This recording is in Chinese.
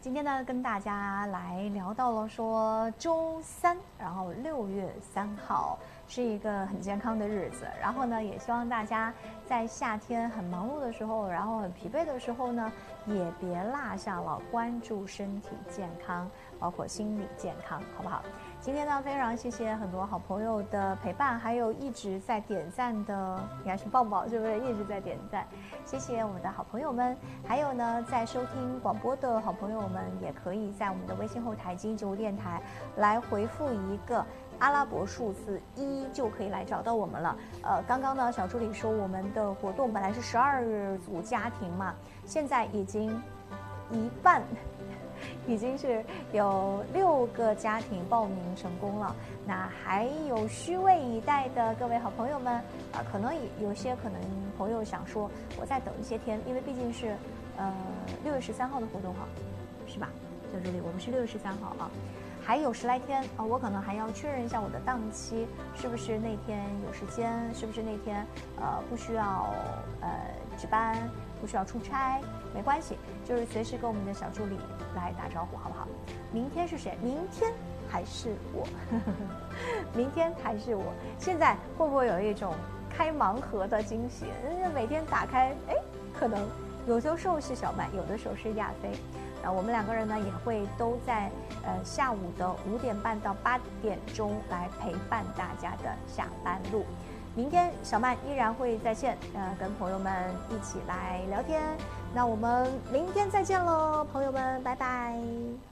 今天呢，跟大家来聊到了说周三，然后6月3号是一个很健康的日子，然后呢，也希望大家在夏天很忙碌的时候，然后很疲惫的时候呢，也别落下了关注身体健康，包括心理健康，好不好？今天呢，非常谢谢很多好朋友的陪伴，还有一直在点赞的，应该是抱抱，是不是一直在点赞？谢谢我们的好朋友们，还有呢，在收听广播的好朋友们，也可以在我们的微信后台“金九电台”来回复一个阿拉伯数字1，就可以来找到我们了。刚刚呢，小助理说我们的活动本来是12组家庭嘛，现在已经一半。已经是有6个家庭报名成功了，那还有虚位以待的各位好朋友们，可能有些朋友想说，我再等一些天，因为毕竟是6月13号的活动哈，是吧？在这里我们是6月13号啊，还有10来天啊，我可能还要确认一下我的档期是不是那天有时间，是不是那天不需要值班，不需要出差，没关系，就是随时跟我们的小助理来打招呼，好不好？明天是谁？明天还是我，明天还是我。现在会不会有一种开盲盒的惊喜？每天打开，哎，可能有的时候是小麦，有的时候是亚飞。那我们2个人呢，也会都在下午的5点半到8点钟来陪伴大家的下班路。明天小曼依然会在线，跟朋友们一起来聊天。那我们明天再见喽，朋友们，拜拜。